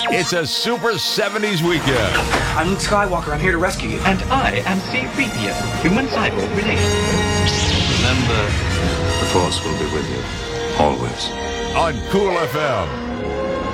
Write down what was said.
It's a super 70s weekend. I'm Luke Skywalker. I'm here to rescue you. And I am C-3PO, human cyborg relation. Remember, the Force will be with you, always. On Cool FM.